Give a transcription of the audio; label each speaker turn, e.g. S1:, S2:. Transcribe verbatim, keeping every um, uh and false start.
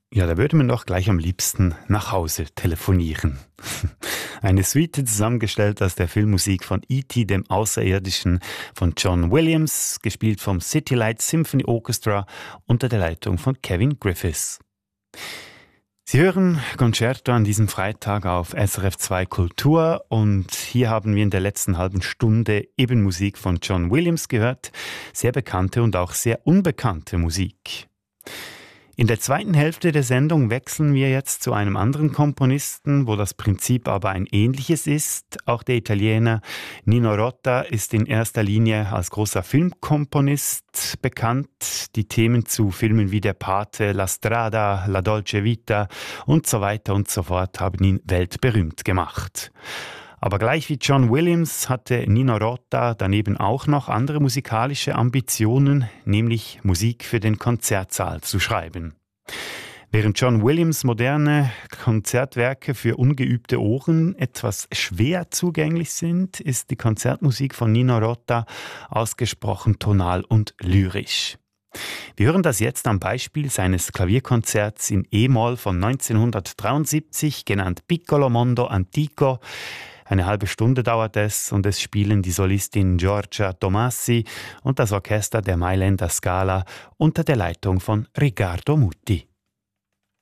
S1: Ja, da würde man doch gleich am liebsten nach Hause telefonieren. Eine Suite zusammengestellt aus der Filmmusik von E T, dem Außerirdischen, von John Williams, gespielt vom City Lights Symphony Orchestra unter der Leitung von Kevin Griffiths. Sie hören Concerto an diesem Freitag auf S R F zwei Kultur und hier haben wir in der letzten halben Stunde eben Musik von John Williams gehört, sehr bekannte und auch sehr unbekannte Musik. In der zweiten Hälfte der Sendung wechseln wir jetzt zu einem anderen Komponisten, wo das Prinzip aber ein ähnliches ist. Auch der Italiener Nino Rota ist in erster Linie als großer Filmkomponist bekannt. Die Themen zu Filmen wie Der Pate, La Strada, La Dolce Vita und so weiter und so fort haben ihn weltberühmt gemacht. Aber gleich wie John Williams hatte Nino Rota daneben auch noch andere musikalische Ambitionen, nämlich Musik für den Konzertsaal zu schreiben. Während John Williams moderne Konzertwerke für ungeübte Ohren etwas schwer zugänglich sind, ist die Konzertmusik von Nino Rota ausgesprochen tonal und lyrisch. Wir hören das jetzt am Beispiel seines Klavierkonzerts in E-Moll von neunzehnhundertdreiundsiebzig, genannt Piccolo Mondo Antico. Eine halbe Stunde dauert es und es spielen die Solistin Giorgia Tomassi und das Orchester der Mailänder Scala unter der Leitung von Riccardo Muti.